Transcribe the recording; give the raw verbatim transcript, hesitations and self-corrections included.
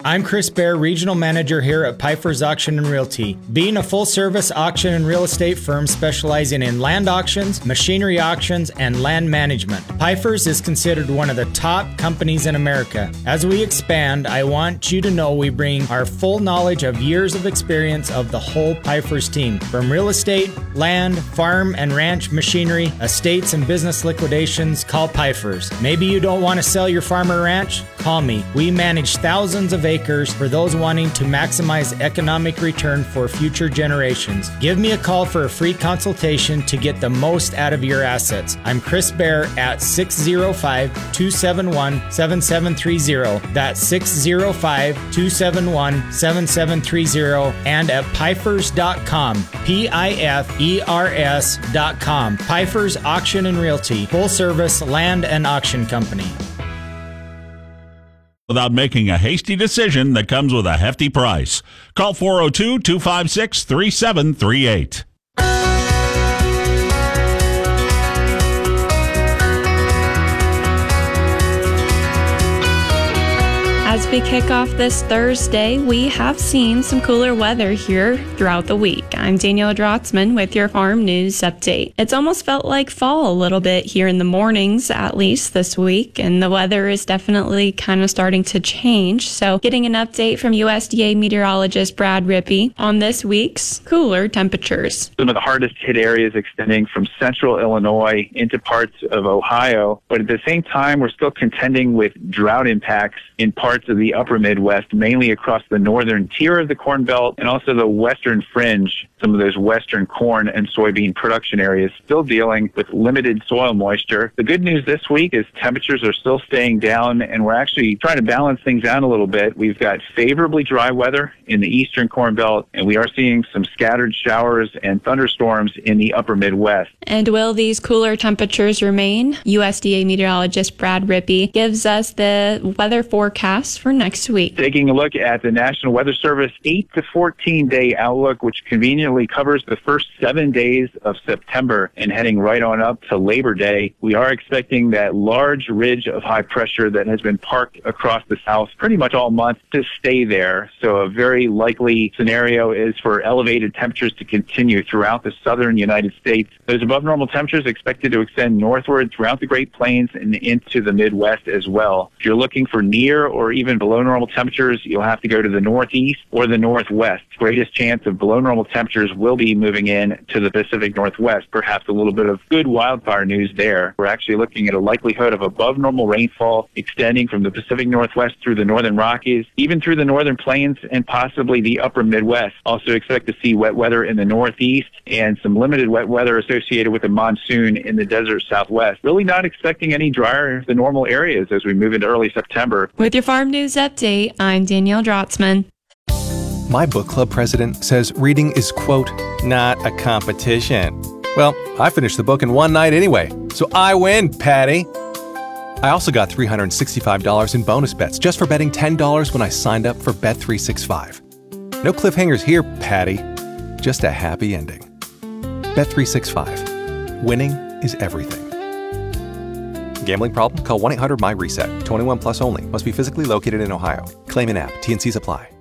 I'm Chris Bear, Regional Manager here at Pfeiffer's Auction and Realty. Being a full-service auction and real estate firm specializing in land auctions, machinery auctions, and land management, Pfeiffer's is considered one of the top companies in America. As we expand, I want you to know we bring our full knowledge of years of experience of the whole Pfeiffer's team. From real estate, land, farm and ranch machinery, estates and business liquidations, call Pfeiffer's. Maybe you don't want to sell your farm or ranch? Call me. We manage thousands of acres for those wanting to maximize economic return for future generations. Give me a call for a free consultation to get the most out of your assets. I'm Chris Bear at six oh five, two seven one, seven seven three oh. That's six oh five, two seven one, seven seven three oh and at Pfeifers dot com. P I F E R S dot com. Pfeiffer's Auction and Realty, full service land and auction company. Without making a hasty decision that comes with a hefty price. Call four oh two, two five six, three seven three eight. As we kick off this Thursday, we have seen some cooler weather here throughout the week. I'm Danielle Drotzman with your Farm News Update. It's almost felt like fall a little bit here in the mornings, at least this week, and the weather is definitely kind of starting to change. So getting an update from U S D A meteorologist Brad Rippey on this week's cooler temperatures. Some of the hardest hit areas extending from central Illinois into parts of Ohio, but at the same time, we're still contending with drought impacts in parts of the upper Midwest, mainly across the northern tier of the Corn Belt and also the western fringe. Some of those western corn and soybean production areas still dealing with limited soil moisture. The good news this week is temperatures are still staying down, and we're actually trying to balance things out a little bit. We've got favorably dry weather in the eastern Corn Belt, and we are seeing some scattered showers and thunderstorms in the upper Midwest. And will these cooler temperatures remain? U S D A meteorologist Brad Rippey gives us the weather forecast for next week. Taking a look at the National Weather Service eight to fourteen day outlook, which conveniently covers the first seven days of September and heading right on up to Labor Day, we are expecting that large ridge of high pressure that has been parked across the south pretty much all month to stay there. So a very likely scenario is for elevated temperatures to continue throughout the southern United States. Those above normal temperatures expected to extend northward throughout the Great Plains and into the Midwest as well. If you're looking for near or even below normal temperatures, you'll have to go to the northeast or the northwest. Greatest chance of below normal temperatures will be moving in to the Pacific Northwest. Perhaps a little bit of good wildfire news there. We're actually looking at a likelihood of above normal rainfall extending from the Pacific Northwest through the northern Rockies, even through the northern plains and possibly the upper Midwest. Also expect to see wet weather in the northeast and some limited wet weather associated with the monsoon in the desert southwest. Really not expecting any drier than normal areas as we move into early September. With your Farm News Update, I'm Danielle Drotzman. My book club president says reading is, quote, not a competition. Well, I finished the book in one night anyway, so I win, Patty. I also got three hundred sixty-five dollars in bonus bets just for betting ten dollars when I signed up for Bet three sixty-five. No cliffhangers here, Patty. Just a happy ending. Bet three sixty-five. Winning is everything. Gambling problem? Call one eight hundred my reset. twenty-one plus only. Must be physically located in Ohio. Claim in app. T and C's apply.